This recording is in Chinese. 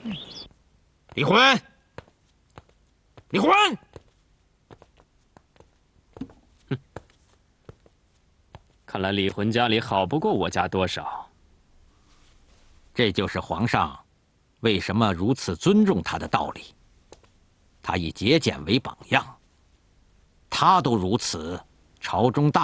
李魂，李魂！ 看来李魂家里好不过我家多少。 这就是皇上为什么如此尊重他的道理。他以节俭为榜样，他都如此，朝中大